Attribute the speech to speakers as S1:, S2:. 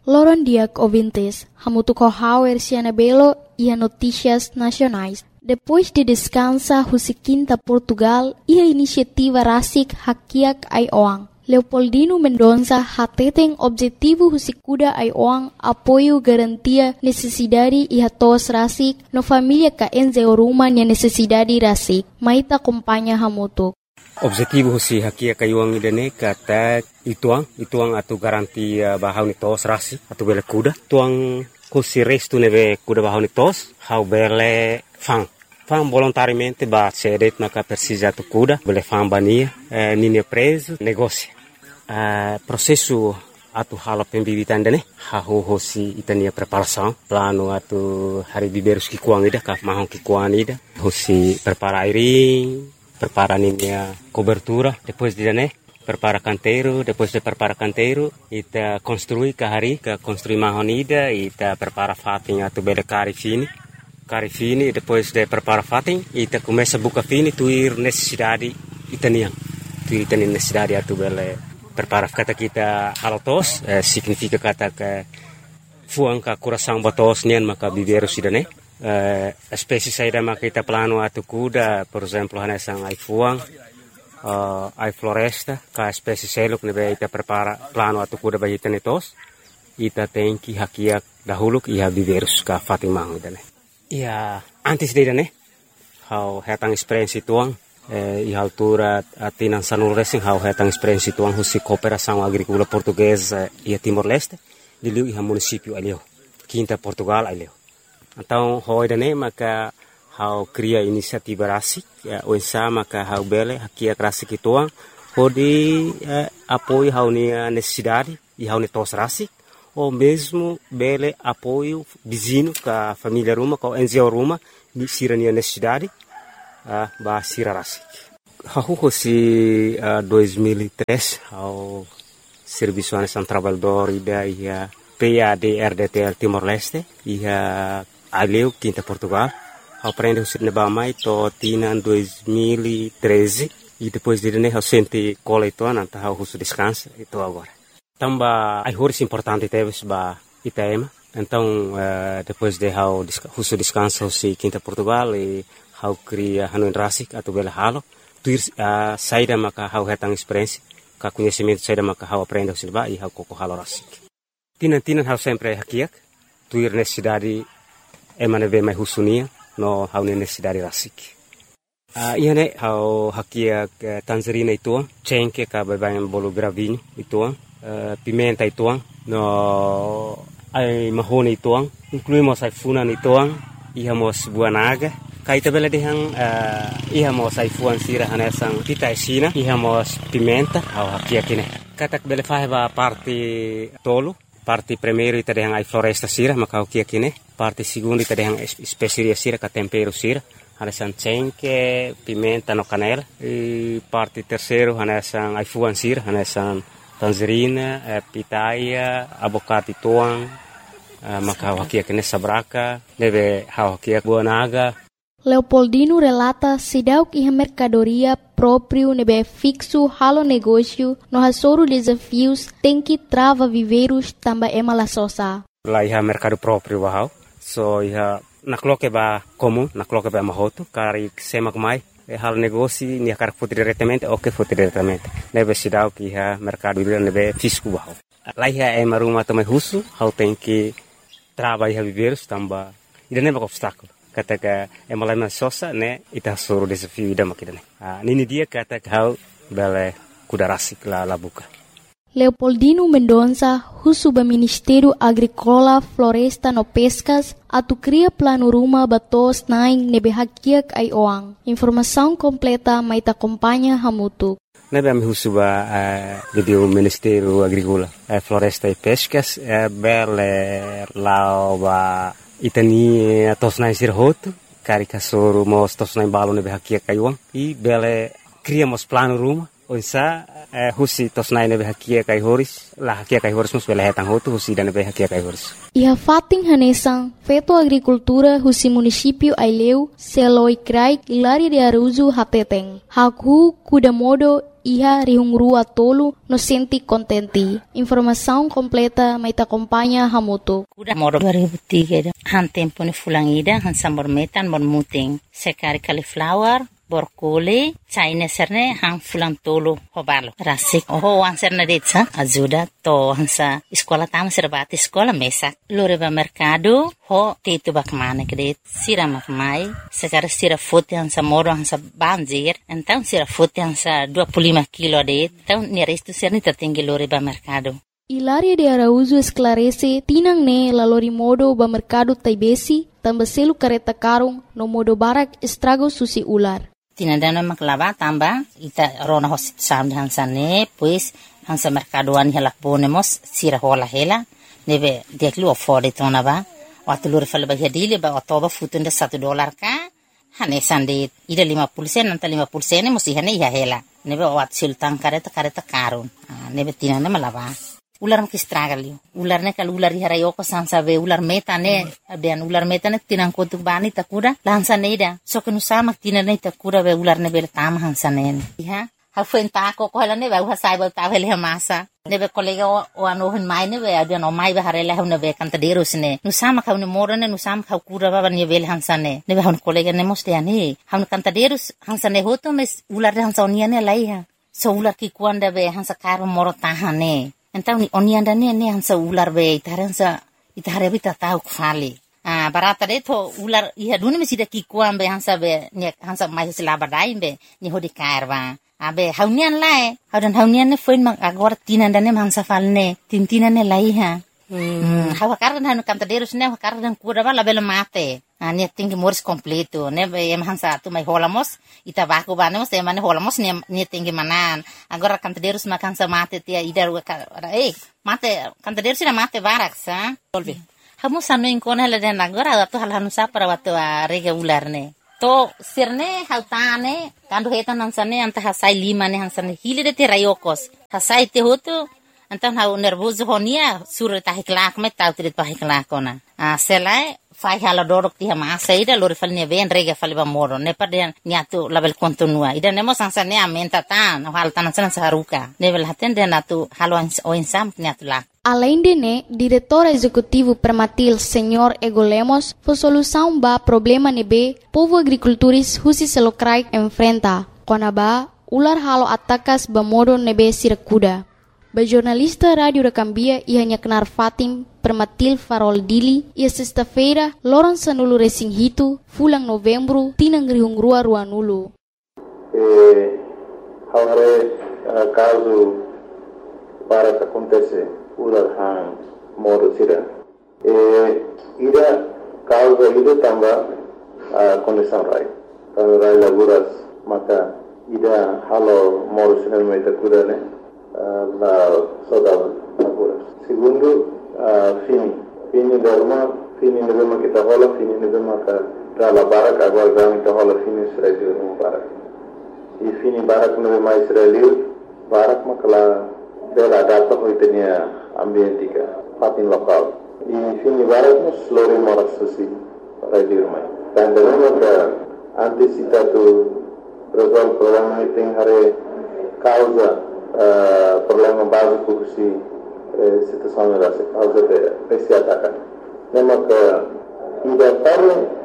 S1: Loron diak ouvintes, hamutu kohauer siana belo e notícias nacionais. Depois de descansa Husiquinta Portugal e a iniciativa Rasik Hakiak Aioang. Leopoldino Mendonça hateten objetivo Husikuda Aioang apoio garantia necessidade e hatos Rasik no família ka enzeoruma nia necessidade Rasik. Maita acompanha hamutu.
S2: Objetivo si hakia kayuang idane kata ituang atu garantia bahau ni tos Rasik atu bele kuda tuang kusi restu neve kuda bahau ni tos hau bele fang volontariamente ba cedet naka persija tu kuda bele fang bania nini preso negócio processo atu hala pembibitan dane hahu hosi itania preparação plano atu hari biberus ki kuang ida ka mahon ki kuang ida hosi prepara airing prepara ninia cobertura depois de dane prepara canteiro depois de prepara canteiro ita construi construi mahon ida ita prepara fating atu bele cari fini depois de prepara fating ita começa buka fini tuir necessidade itanian necessidade atu bele prepara kata kita halotos significa kata ke fuang ka coração batos nian maka biberus idane espécie saída maka kita plano atu kuda por exemplo hanesang ai fuang ai floresta ka espécie seluk nebe ita prepara plano atu kuda bagi tenetos ita tenki hakiak dahulu iha biberus ka fatimang idane ia antes de idane how hetang experience tuang e altura atinan sanul racing how hetang experience tuang husi cooperação agrícola portuguesa e Timor-Leste diliu iha município alio Quinta Portugal alio. Então hoidane maka how cria inisiativa Rasik o ensama maka how bele hakia Rasik tuang hodi apoio how ni necessidade e how ni tos Rasik ou mesmo bele apoio vizinho ka família Ruma ka NGO Ruma ni sirania necessidade ba sira Rasik. Hahu hosi 2003 ao Serviço Nacional Trabalhador ida ia PAD-RDTL Timor-Leste ia aleu Quinta Portugal aprende o sirne mai to tina 2013 e depois de né eu senti cola e toa nanta eu husu descansa e to agora tamba ai horis importante teves ba Itaema então depois de eu husu descansa o Quinta Portugal e eu cria hanuin Rasik atau bela halo tuir saída maka eu hetang experiência ka conhecimento saída maka eu aprende o silba e eu koko halo Rasik tinan eu sempre hakiak tuir necessidade emane ve mai husunia no hau necessidade Rasik. Iane hau hakiak tangerina ituang, cengke ka babayan bolo gravinho ituang, pimenta ituang, no ai mahone ituang, incluímos ai funan ituang, ihamos buanaga, kaita bela dehang ihamos ai fuan sira hanesang kita esina, ihamos pimenta hau hakiak ine. Katak bele faheba parte tolo, parte primeiro ita dehang ai floresta sira maka hakiak ine. Parte segundo ita dehang specie sira ka tempero sira hanesan cengke pimenta no canela e parte terceiro hanesan ai fuan sira hanesan tangerina pitaya abocado tuang maka hakiak ine sabraka deve hakiak buanaga.
S1: Leopoldino relata sidauk iha mercadoria próprio nebe fixo halo negócio no hasoro desafios tem que trava viveiros tamba emala sosa.
S2: Lá iha mercado próprio wahau so iha nakloke ba comum nakloke ba mahoto kari semak mai halo negócio ni akar foto diretamente ou que foto diretamente nebe sidauk iha mercado nebe fisco wahau. Lá iha emaruma também husu hau tem que trava iha viveiros tamba ida nebe obstáculo. Kata emalama sosa ne ita soro desafio ida makidane nini dia kata hau bele kuda Rasik la buka.
S1: Leopoldino Mendonça husuba Ministério Agrícola Floresta no Pescas atu cria plano ruma batos naing nebe hakiak ai oang. Informação completa mai ta acompanha hamutu.
S2: Nebe ami husuba do Ministério Agrícola Floresta e Pescas bele lauba itani tosnai sirhoto cari kasoro mos tosnai balo nebe hakia kayuang e bele criamos plano ruma Onsa husi tosnai nebe hakia kai horis la hakia kai horis mus bela hetang hotu husi dan nebe hakia kai horis.
S1: Iha fating hanesang feto agricultura husi município Aileu seloi krai Hilaria de Araújo hateteng. Haku kuda modo iha rihungrua tolu no senti contenti. Informação completa mai ta acompanha hamoto.
S3: Kuda modo 2003 han tempo ni fulangida han sambor metan mon muting sekari cauliflower borkole China serne hang fulang tolo hobalo rasik ho wan serne detsa ajuda to hansa sekolah tam serbati sekolah mesak loreba mercado ho tetu bakmane kede sira makmai sekarang sira foto hansa moro hansa banjir então sira foto hansa 25 kilo de então ni resto serne tertinggi loreba mercado.
S1: Hilaria de Araújo esclarece tinang ne lalori modo ba mercado taibesi tambah selu kareta karung no modo barak estrago susi ular.
S3: Tinandana maklava tamba ita rona hosit sam hansa ne pues hansa mercadoan helak bonemos sira hola hela nebe deklu afford tona ba watulur fal ba hedile ba otoba futunda $1 ka hane sande ida 50 sen anta 50 sen musi hane ya hela nebe wat sultan kareta karun nebe tinana malava ular makistragalio ular ne kal ular harayo ko sansa be ular metane abian ular metane tinang kotuk bani takura lansa neida so kenu sama tinane takura be ular ne bel tam hansa ne ha ha fuenta ko hala ne ba sai ba ta vele masa ne be kolega o ano hen mai ne be abian o mai ba harela ne be kanta deros ne nu sama kau ne morane nu sama kau kura ba ne bel hansa ne be hon kolega ne moste ani han kanta deros hansa ne hoto mes ular hansa oniane laiha so ular ki kuanda be hansa karo moro tahane. Então ni onianda ne hansa ular be itare bita tau kfali barata de to ular iha dune mesida ki kuambe hansa be ne hansa mai selaba dai be ni hodi karwa abe haunian lae haunian ne foin mak agora tinanda ne hansa falne tintina ne lai ha hawa kardan hanu kanta derus ne kardan kuda bala bela mate ne tingi mors completo ne be hansa tu mai holamos ita baku banemos te mane holamos ne tingi manan agora kanta derus mak hansa mate tia idar mate kanta derus na mate barak sa solve hamu sanu inkona la den agora tu hal hanu sa para watu rega ular ne to sirne hautane kandu hetan hansane anta hasai 5 ne hansane hilide te rayokos hasai te hotu antan hau nervoso honia sura tahi kelak me tau trit tahi kelakona selai fai hala dorok ti ma saida lori falne ven rega faliba moro ne paden niatu label kontinua ida nemo sansane amenta tan hal tan san saruka level haten den atu halo o insam niatu la.
S1: Além de ne, diretor executivo Permatil Senhor Ego Lemos, foi solução ba problema nebe povo agricultores husi selokrai enfrenta. Konaba ular halo atakas ba modo nebe sirakuda. Ba jornalista Radio Recambia ia nyaknar Fatim Permatil Farol Dili ia sexta-feira loran sanulu resing hitu fulang Novembro tinang rihungrua ruanulu.
S4: Haware caso para que acontece ular han modo sira. Ida causa ida tamba condição rai. Kalau rai laguras maka ida halo modo sira mai takuda ne la saudade laguras. Segundo fini derma kita hola fini derma ka dala barak agora dami kita hola fini sira di rumah barak. I fini barak no mai sira barak makala dela data hoitenia ambientika fatin lokal. I fini barak no slori moras susi radio rumah. Dan dengan ka antisipatu resolve problema iting hare causa problema básico si situação era causa de esse ataque. Nema ka ida parle